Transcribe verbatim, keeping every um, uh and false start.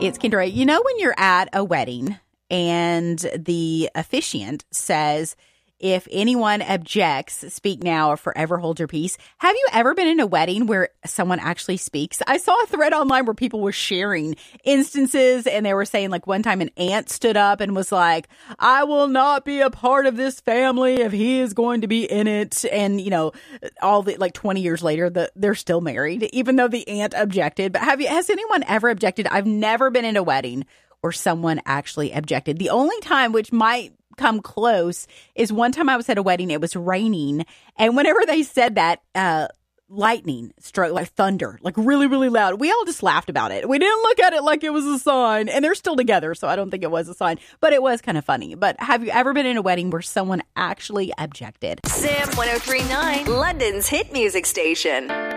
It's Kendra Ray. You know when you're at a wedding and the officiant says, if anyone objects, speak now or forever hold your peace. Have you ever been in a wedding where someone actually speaks? I saw a thread online where people were sharing instances and they were saying like one time an aunt stood up and was like, I will not be a part of this family if he is going to be in it. And, you know, all the like twenty years later, the, they're still married, even though the aunt objected. But have you, has anyone ever objected? I've never been in a wedding where someone actually objected. The only time, which might come close, is one time I was at a wedding. It was raining, and whenever they said that, uh lightning struck, like thunder, like really really loud, we all just laughed about it. We didn't look at it like it was a sign, and they're still together, so I don't think it was a sign, but it was kind of funny. But have you ever been in a wedding where someone actually objected? Sam one oh three point nine, London's hit music station.